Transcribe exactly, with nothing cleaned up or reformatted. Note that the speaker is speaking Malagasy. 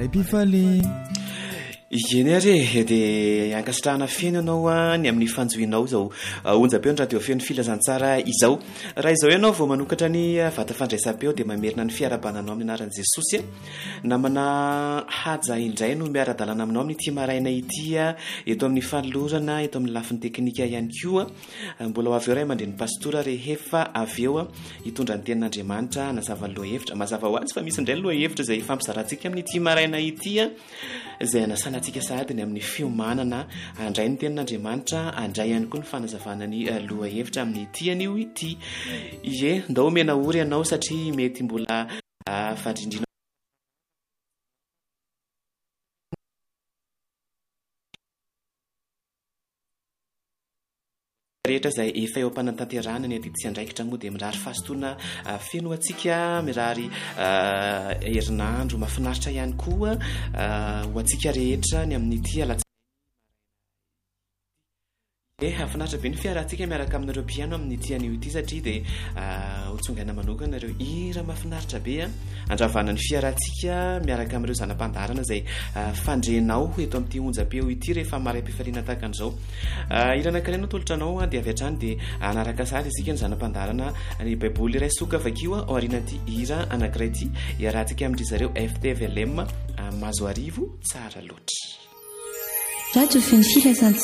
epifaly eny are dia ankasitrahana feno ianao a ny amin'ny fanjoinao zao onjam-peo ny radio feo ny filazantsara izao raha izao ianao vao manokatra ny vata fandraisam-peo dia mamerina ny fiarabananao amin'ny anaran'i Jesosy namana haja indray no miara-dalàna aminao amin'ny ity maraina ity eto amin'ny fanolorana eto amin'ny lafiny teknika ihany koa mbola ho avy eo ray mandre ny pastora rehefa avy eo hitondra ny tenin'Andriamanitra nazava loha hevitra mazava ho azy fa misy indray loha hevitra izay fampizarantsika amin'ny ity maraina ity izay anasanantsika sahady ny amin'ny fiomanana andray ny tenin'Andriamanitra andray ihany koa ny fanazavana ny loha hevitra amin'ny ity anio ity ie ndao mena ory ianao satria mety mbola fandrindrina rehetra izay efa eo am-panatanterahana ny adidi sy andraikitra moa dia mirary fahasotoana feno antsika mirary herinandro mahafinaritra ihany koa ho antsika rehetra ny amin'ny ity alatsinainy e hafinaritra be ny fiarahantsika miaraka aminareo piano amin'ny ity anio ity satria dia hotsongaina manokana ireo hira mahafinaritra be andravana ny fiarahantsika miaraka amin'ireo zanam-pandarana izay fandrenao eto amin'ity onjam-peo ity rehefa maraim-pifaliana tahaka an'izao hira anankiray no tolotra anao dia avy hatrany dia anaraka sary isika ny zanam-pandarana ny baiboly iray soka vakiwa ao aorian'ity hira anankiray ity iarahantsika amin'ry zareo F T V L M mazo arivo tsara loatra radio feny filazantsara